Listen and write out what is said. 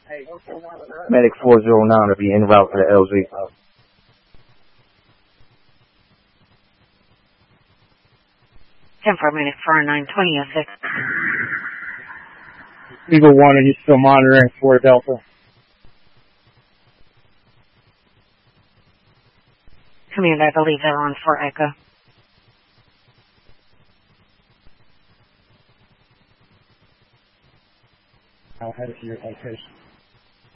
Medic 409 will be en route to the LZ. 10 for Medic 409, 2006. Eagle 1, are you still monitoring for Delta? Command, I believe they're on for Echo. I'll head to your location.